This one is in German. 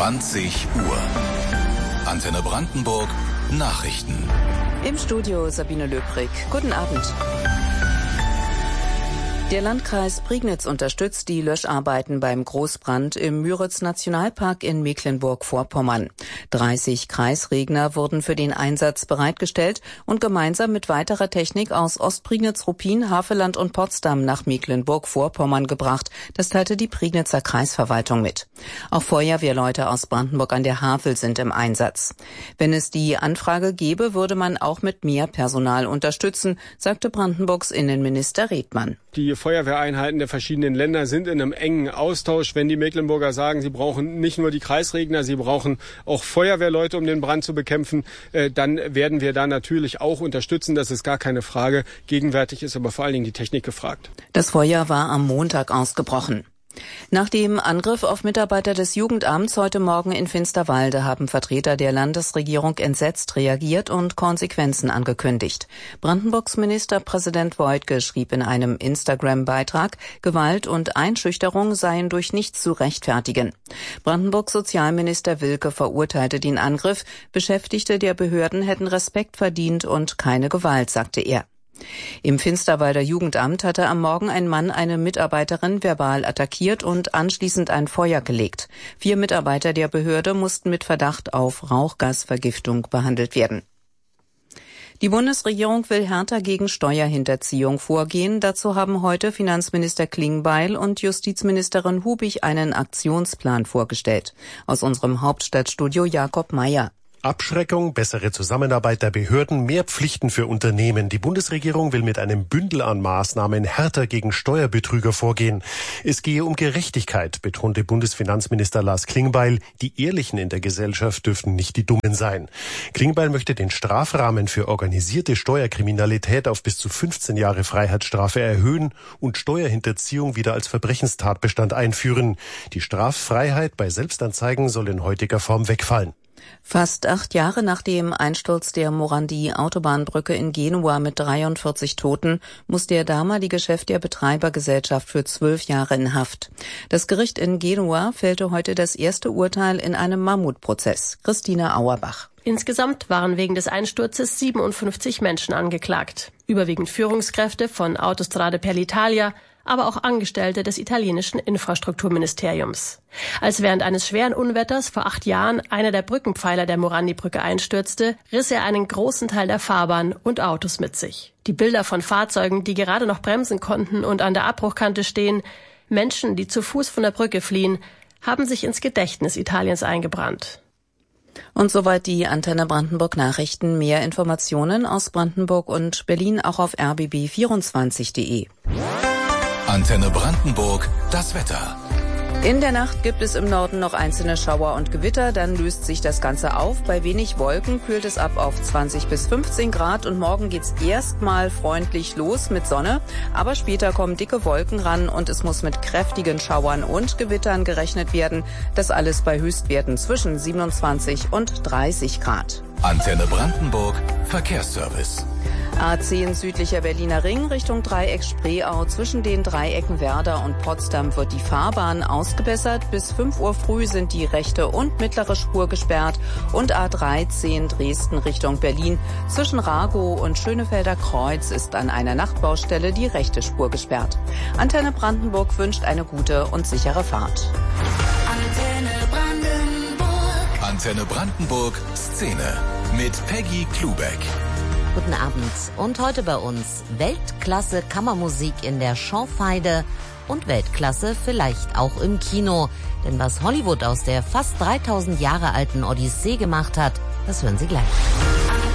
20 Uhr. Antenne Brandenburg Nachrichten. Im Studio Sabine Löbrig. Guten Abend. Der Landkreis Prignitz unterstützt die Löscharbeiten beim Großbrand im Müritz-Nationalpark in Mecklenburg-Vorpommern. 30 Kreisregner wurden für den Einsatz bereitgestellt und gemeinsam mit weiterer Technik aus Ostprignitz, Ruppin, Havelland und Potsdam nach Mecklenburg-Vorpommern gebracht. Das teilte die Prignitzer Kreisverwaltung mit. Auch Feuerwehrleute aus Brandenburg an der Havel sind im Einsatz. Wenn es die Anfrage gäbe, würde man auch mit mehr Personal unterstützen, sagte Brandenburgs Innenminister Redmann. Die Feuerwehreinheiten der verschiedenen Länder sind in einem engen Austausch. Wenn die Mecklenburger sagen, sie brauchen nicht nur die Kreisregner, sie brauchen auch Feuerwehrleute, um den Brand zu bekämpfen, dann werden wir da natürlich auch unterstützen. Das ist gar keine Frage. Gegenwärtig ist aber vor allen Dingen die Technik gefragt. Das Feuer war am Montag ausgebrochen. Nach dem Angriff auf Mitarbeiter des Jugendamts heute Morgen in Finsterwalde haben Vertreter der Landesregierung entsetzt reagiert und Konsequenzen angekündigt. Brandenburgs Ministerpräsident Woidke schrieb in einem Instagram-Beitrag, Gewalt und Einschüchterung seien durch nichts zu rechtfertigen. Brandenburgs Sozialminister Wilke verurteilte den Angriff, Beschäftigte der Behörden hätten Respekt verdient und keine Gewalt, sagte er. Im Finsterwalder Jugendamt hatte am Morgen ein Mann eine Mitarbeiterin verbal attackiert und anschließend ein Feuer gelegt. 4 Mitarbeiter der Behörde mussten mit Verdacht auf Rauchgasvergiftung behandelt werden. Die Bundesregierung will härter gegen Steuerhinterziehung vorgehen. Dazu haben heute Finanzminister Klingbeil und Justizministerin Hubig einen Aktionsplan vorgestellt. Aus unserem Hauptstadtstudio Jakob Meyer. Abschreckung, bessere Zusammenarbeit der Behörden, mehr Pflichten für Unternehmen. Die Bundesregierung will mit einem Bündel an Maßnahmen härter gegen Steuerbetrüger vorgehen. Es gehe um Gerechtigkeit, betonte Bundesfinanzminister Lars Klingbeil. Die Ehrlichen in der Gesellschaft dürften nicht die Dummen sein. Klingbeil möchte den Strafrahmen für organisierte Steuerkriminalität auf bis zu 15 Jahre Freiheitsstrafe erhöhen und Steuerhinterziehung wieder als Verbrechenstatbestand einführen. Die Straffreiheit bei Selbstanzeigen soll in heutiger Form wegfallen. Fast 8 Jahre nach dem Einsturz der Morandi-Autobahnbrücke in Genua mit 43 Toten muss der damalige Chef der Betreibergesellschaft für 12 Jahre in Haft. Das Gericht in Genua fällte heute das erste Urteil in einem Mammutprozess. Christina Auerbach. Insgesamt waren wegen des Einsturzes 57 Menschen angeklagt. Überwiegend Führungskräfte von Autostrade per l'Italia, aber auch Angestellte des italienischen Infrastrukturministeriums. Als während eines schweren Unwetters vor 8 Jahren einer der Brückenpfeiler der Morandi-Brücke einstürzte, riss er einen großen Teil der Fahrbahn und Autos mit sich. Die Bilder von Fahrzeugen, die gerade noch bremsen konnten und an der Abbruchkante stehen, Menschen, die zu Fuß von der Brücke fliehen, haben sich ins Gedächtnis Italiens eingebrannt. Und soweit die Antenne Brandenburg Nachrichten. Mehr Informationen aus Brandenburg und Berlin auch auf rbb24.de. Antenne Brandenburg, das Wetter. In der Nacht gibt es im Norden noch einzelne Schauer und Gewitter, dann löst sich das Ganze auf. Bei wenig Wolken kühlt es ab auf 20 bis 15 Grad und morgen geht's erstmal freundlich los mit Sonne, aber später kommen dicke Wolken ran und es muss mit kräftigen Schauern und Gewittern gerechnet werden. Das alles bei Höchstwerten zwischen 27 und 30 Grad. Antenne Brandenburg, Verkehrsservice. A10 südlicher Berliner Ring Richtung Dreieck Spreeau. Zwischen den Dreiecken Werder und Potsdam wird die Fahrbahn ausgebessert. Bis 5 Uhr früh sind die rechte und mittlere Spur gesperrt. Und A13 Dresden Richtung Berlin. Zwischen Ragow und Schönefelder Kreuz ist an einer Nachtbaustelle die rechte Spur gesperrt. Antenne Brandenburg wünscht eine gute und sichere Fahrt. Antenne Brandenburg. Antenne Brandenburg Szene mit Peggy Klubeck. Guten Abend und heute bei uns Weltklasse Kammermusik in der Schorfheide und Weltklasse vielleicht auch im Kino. Denn was Hollywood aus der fast 3000 Jahre alten Odyssee gemacht hat, das hören Sie gleich.